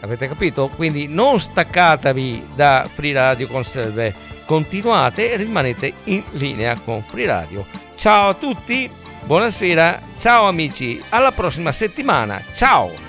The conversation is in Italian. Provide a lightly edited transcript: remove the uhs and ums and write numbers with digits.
Avete capito? Quindi non staccatevi da Free Radio Conserve, continuate e rimanete in linea con Free Radio. Ciao a tutti, buonasera, ciao amici, alla prossima settimana, ciao!